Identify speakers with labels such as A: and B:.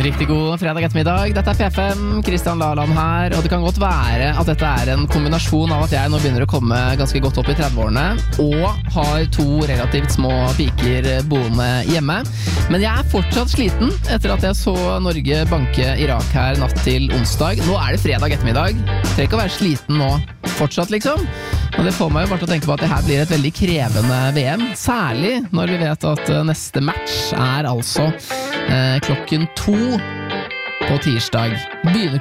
A: Riktig god fredag ettermiddag. Dette P5, Kristian Laland her, og det kan godt være at dette en kombinasjon av at jeg nå begynner å komme ganske godt opp i 30-årene, og har to relativt små piker boende hjemme. Men jeg fortsatt sliten etter at jeg så Norge banke Irak her natt til onsdag. Nå det fredag ettermiddag. Trenger ikke å være sliten nå fortsatt, liksom. Og det får meg jo bare til å tenke på at det her blir et veldig krevende VM, særlig når vi vet at neste match altså klokken 2 på tirsdag. Begynner